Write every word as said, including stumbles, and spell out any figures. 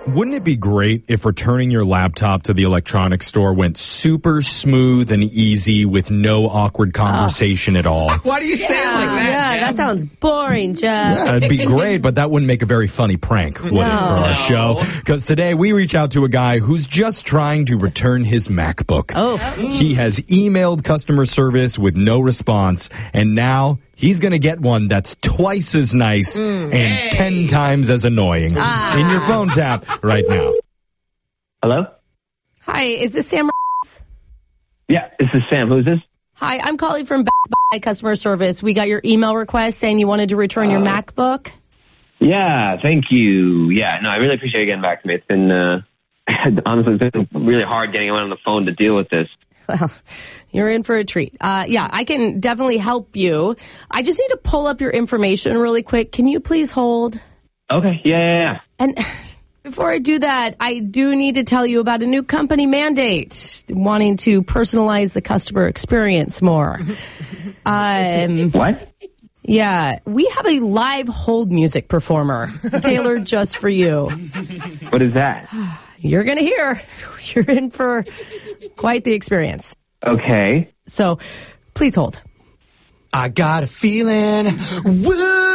Wouldn't it be great if returning your laptop to the electronics store went super smooth and easy with no awkward conversation oh. at all? Why do you yeah, say it like that? Yeah, Jeff? that sounds boring, Jeff. Yeah, it'd be great, but that wouldn't make a very funny prank, would no. it, for our no. show? Because today we reach out to a guy who's just trying to return his MacBook. Oh. He has emailed customer service with no response, and now he's going to get one that's twice as nice mm. and hey. ten times as annoying. Ah. In your phone tap right now. Hello? Hi, is this Sam? Yeah, this is Sam. Who's this? Hi, I'm calling from Best Buy customer service. We got your email request saying you wanted to return uh, your MacBook. Yeah, thank you. Yeah, no, I really appreciate you getting back to me. It's been, uh, honestly, it's been really hard getting anyone on the phone to deal with this. Well, you're in for a treat. Uh, yeah, I can definitely help you. I just need to pull up your information really quick. Can you please hold? Okay, yeah, yeah, yeah. And before I do that, I do need to tell you about a new company mandate, wanting to personalize the customer experience more. Um, what? Yeah, we have a live hold music performer tailored just for you. What is that? You're going to hear. You're in for quite the experience. Okay. So, please hold. I got a feeling, woo!